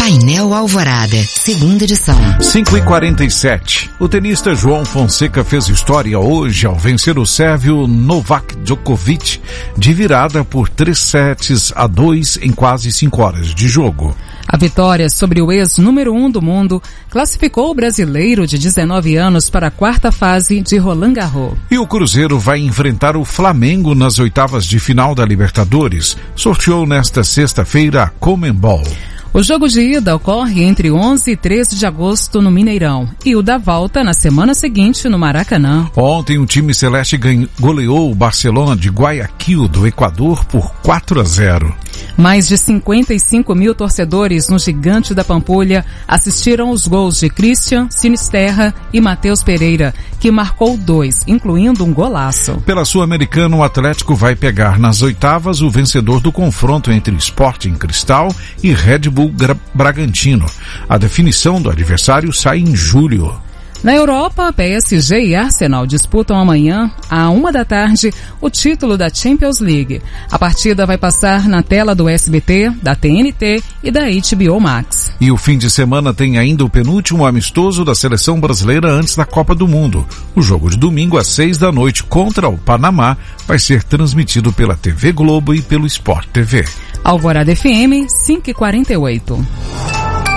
Painel Alvorada, segunda edição. 5h47. O tenista João Fonseca fez história hoje ao vencer o sérvio Novak Djokovic de virada por 3-2 em quase 5 horas de jogo. A vitória sobre o ex-número 1 do mundo classificou o brasileiro de 19 anos para a quarta fase de Roland Garros. E o Cruzeiro vai enfrentar o Flamengo nas oitavas de final da Libertadores. Sorteou nesta sexta-feira a Conmebol. O jogo de ida ocorre entre 11 e 13 de agosto no Mineirão e o da volta na semana seguinte no Maracanã. Ontem o time celeste goleou o Barcelona de Guayaquil do Equador por 4-0. Mais de 55 mil torcedores no Gigante da Pampulha assistiram os gols de Christian, Sinisterra e Matheus Pereira, que marcou 2, incluindo um golaço. Pela Sul-Americana, o Atlético vai pegar nas oitavas o vencedor do confronto entre Sporting Cristal e Red Bull Bragantino. A definição do adversário sai em julho. Na Europa, PSG e Arsenal disputam amanhã, à 1h da tarde, o título da Champions League. A partida vai passar na tela do SBT, da TNT e da HBO Max. E o fim de semana tem ainda o penúltimo amistoso da seleção brasileira antes da Copa do Mundo. O jogo de domingo às 6 da noite contra o Panamá vai ser transmitido pela TV Globo e pelo Sport TV. Alvorada FM 5h48.